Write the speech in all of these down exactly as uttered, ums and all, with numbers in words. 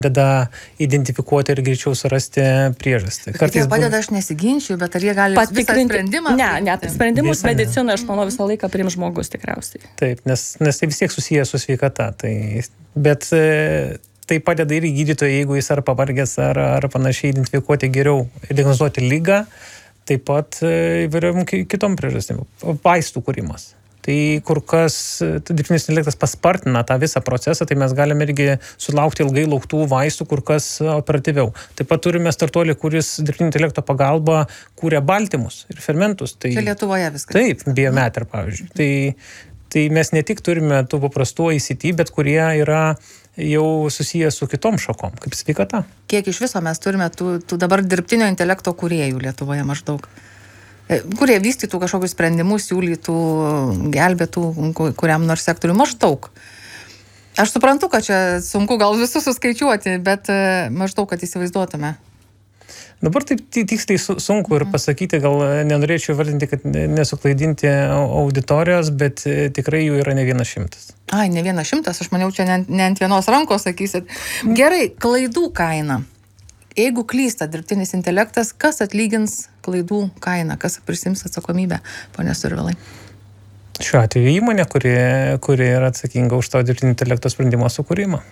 padeda identifikuoti ir greičiau surasti priežastį. Kartais padeda, aš nesiginčiu, bet ar jie gali patikrinti sprendimą? Ne, ne, sprendimus medicinoje, aš manau, visą laiką priims žmogus tikriausiai. Taip, nes, nes tai vis tiek susijęs su sveikata. Tai, bet tai padeda ir gydytojai, jeigu jis ar pavargęs, ar, ar panašiai identifikuoti geriau, diagnozuoti ligą, taip pat įvairiom kitom priežastim. Vaistų kūrimas. Tai kur kas dirbtinis intelektas paspartina tą visą procesą, tai mes galime irgi sulaukti ilgai lauktų vaistų kur kas operatyviau. Taip pat turime startuolį, kuris dirbtinio intelekto pagalba kūrė baltymus ir fermentus. Tai, čia Lietuvoje viskas. Taip, Biometer, pavyzdžiui. Tai, tai mes ne tik turime tų paprastų I C T, bet kurie yra jau susiję su kitom šakom, kaip sveikata. Kiek iš viso mes turime tų, tų dabar dirbtinio intelekto kūrėjų Lietuvoje maždaug? Kurie vystytų kažkokius sprendimus, siūlytų, gelbėtų kuriam nors sektoriui maždaug. Aš suprantu, kad čia sunku gal visus suskaičiuoti, bet maždaug, kad įsivaizduotume. Dabar taip tiksliai sunku ir pasakyti, gal nenorėčiau vardinti, kad nesuklaidinti auditorijos, bet tikrai jų yra ne vienas šimtas. Ai, ne vienas šimtas, aš maniau, čia ne, ne ant vienos rankos sakysit. Gerai, klaidų kaina. Jeigu klysta dirbtinis intelektas, kas atlygins klaidų kainą, kas prisims atsakomybę, pone Survilai? Šiuo atveju įmonė, kuri, kuri yra atsakinga už to dirbtinio intelekto sprendimo sukūrimą.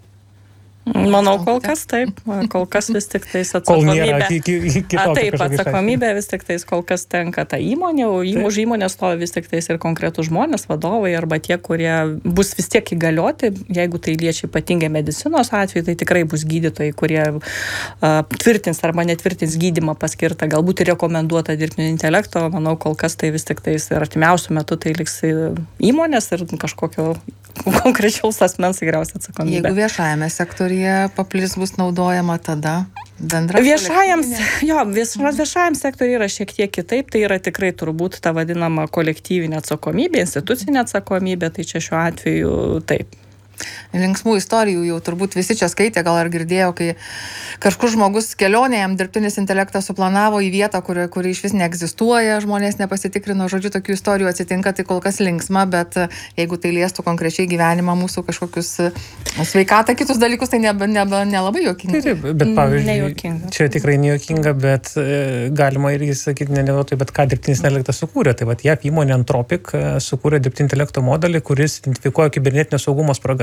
Manau, kol kas taip, kol kas vis tik tais atsakomybė. A, taip, atsakomybė vis tik tais kol kas tenka ta įmonė, o už įmonės stovi vis tik tais ir konkretų žmonės, vadovai arba tie, kurie bus vis tiek įgalioti, jeigu tai liečia ypatingai medicinos atveju, tai tikrai bus gydytojai, kurie uh, tvirtins arba netvirtins gydymą paskirtą, galbūt ir rekomenduotą dirbtinio intelekto. Manau, kol kas tai vis tik tais ir artimiausių metų tai liks įmonės ir kažkokio konkrečiaus asmens tikriausiai atsakomybė. Jeigu viešajame sektorije paplis bus naudojama, tada bendra viešajam, jo, vieš, viešajam sektoriui yra šiek tiek kitaip, tai yra tikrai turbūt ta vadinama kolektyvinė atsakomybė, institucinė atsakomybė, tai čia šiuo atveju taip. Linksmų istorijų jau turbūt visi čia skaitė, gal ar girdėjo, kai kažkur žmogus kelionėje jam dirbtinis intelektas suplanavo į vietą, kuri, kuri iš vis neegzistuoja, žmonės nepasitikrino, žodžiu, tokių istorijų atsitinka, tai kol kas linksma, bet jeigu tai liestų konkrečiai gyvenimą mūsų kažkokius sveikatą, kitus dalykus, tai nelabai ne, ne, ne juokinga. Taip, bet pavyzdžiui, čia tikrai nejuokinga, bet e, galima irgi sakyti, ne neveltui, bet ką dirbtinis intelektas sukūrė. Tai vat J A V įmonė Anthropic sukūrė dirbtinio intelekto modelį, kuris identifikuoja kibernetinio saugumo spragas.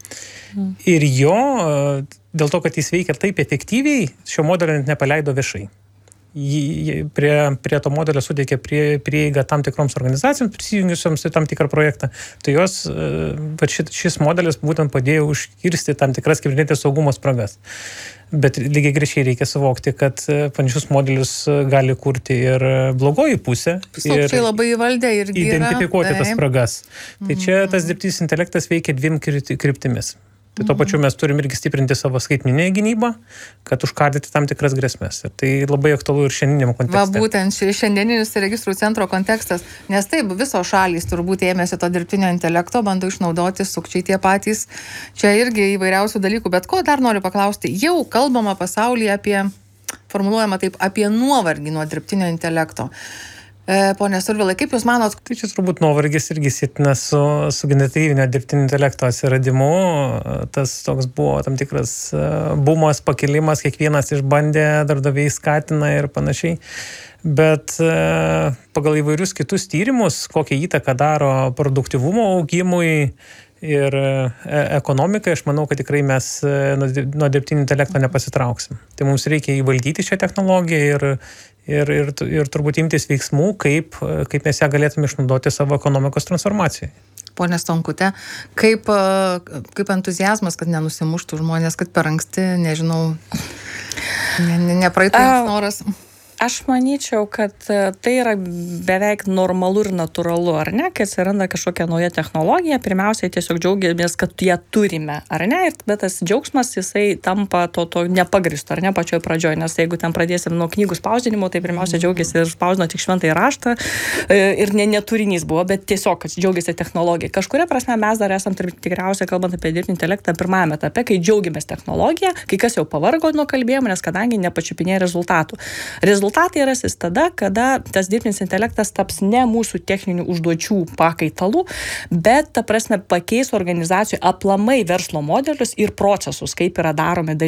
Ir jo, dėl to, kad jis veikia taip efektyviai, šio modelio net nepaleido viešai. Jį, prie, prie to modelio suteikė prie, prieigą tam tikroms organizacijoms prisijungiusioms į tam tikrą projektą. Tai jos, šis, šis modelis būtent padėjo užkirsti tam tikras kibernetinio saugumo spragas. Bet lygiai grečiai reikia suvokti, kad panašius modelius gali kurti ir blogoji pusė. Sukčiai labai įvaldė ir identifikuoti tas spragas. Tai čia tas dirbtinis intelektas veikia dviem kryptimis. Tai to pačiu mes turim irgi stiprinti savo skaitmeninę gynybą, kad užkardyti tam tikras grėsmes. Ir tai labai aktualu ir šiandieniam kontekste. Va, būtent šiandieninis registrų centro kontekstas, nes taip, visos šalys turbūt ėmėsi to dirbtinio intelekto, bando išnaudoti, sukčiai tie patys. Čia irgi įvairiausių dalykų, bet ko dar noriu paklausti, jau kalbama pasaulyje apie, formuluojama taip, apie nuovargį nuo dirbtinio intelekto. Pone Survilai, kaip Jūs manot? Tai čia turbūt nuovargis irgi sietina su, su generatyvinio dirbtinio intelekto atsiradimu. Tas toks buvo tam tikras bumas, pakilimas, kiekvienas išbandė, darbdaviai skatina ir panašiai. Bet pagal įvairius kitus tyrimus, kokią įtaką daro produktyvumo augimui ir ekonomikai, aš manau, kad tikrai mes nuo dirbtinio intelekto nepasitrauksim. Tai mums reikia įvaldyti šią technologiją ir Ir, ir, ir turbūt imtis veiksmų, kaip, kaip mes ją galėtume išnaudoti savo ekonomikos transformacijai. Pone Stonkute, kaip, kaip entuziazmas, kad nenusimuštų žmonės, kad per anksti, nežinau, ne, ne, nepraeitų jums noras? Aš manyčiau, kad tai yra beveik normalu ir natūralu, ar ne, kai atsiranda kažkokia nauja technologija, pirmiausiai tiesiog džiaugiamės, kad ją turime, ar ne, ir bet tas džiaugsmas, jisai tampa to, to nepagristo, ar ne, pačioj pradžioj, nes jeigu ten pradėsim nuo knygų spausdinimo, tai pirmiausia džiaugiasi ir spausdino tik šventąjį raštą ir ne, neturinys buvo, bet tiesiog, kad džiaugiasi technologija. Kažkuria prasme mes dar esam tikriausiai, kalbant apie dirbtinį intelektą, pirmajame etape, kai džiaugiamės technologiją, kai kas jau pavargo nuo kalbėjimo, nes kadangi nepačiupinėja rezultatų. Rezultatų Rezultatai rasis tada, kada tas dirbtinis intelektas taps ne mūsų techninių užduočių pakaitalų, bet, ta prasme, pakeis organizacijų aplamai verslo modelius ir procesus, kaip yra daromi dalykai.